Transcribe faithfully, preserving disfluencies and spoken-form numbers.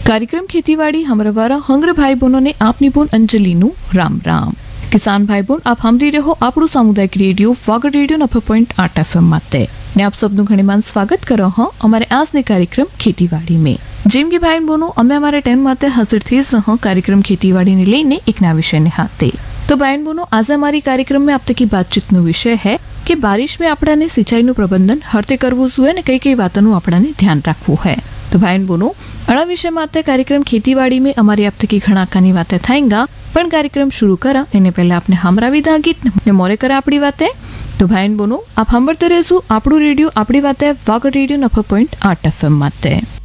कार्यक्रम खेतीवाड़ी हमारा हंग्र भाई बहनों ने आपनी बोन अंजलि नु राम राम। किसान भाई बहन आप हमरी रहो આપણું સામુદાયિક રેડિયો વાગડ રેડિયો નફા પોઈન્ટ આઠ એફએમ માટે ને આપ સબનું ઘણી માન સ્વાગત કરો હા અમારે આજને કાર્યક્રમ ખેતીવાડી में। જેમ કે ભાઈ બહેનો અમે અમારા ટાઈમ માટે હાજર થઈ સહ कार्यक्रम ખેતીવાડી ने લઈને એક ના વિષયને હાથે। तो बहन बहनों आज हमारी कार्यक्रम में अब तक की बातचीत नो विषय है कि बारिश में आपने सिंचाई नु प्रबंधन हरते करवू जुए ने कई कई बातों आपने ध्यान रखवू है। तो बहन बहनों अणा विषय माते कार्यक्रम खेतीवाड़ी में हमारी अब तक की घणाकानी बातें थाएंगा पण कार्यक्रम शुरू करा एने पहले आपने हमरा विदा गीत ने मोरे करा आपड़ी बातें। तो बहन बहनों आप सांभळते रहेजो आपणो रेडियो आपड़ी बातें वागड रेडियो नफा पॉइंट आठ एफएम माते।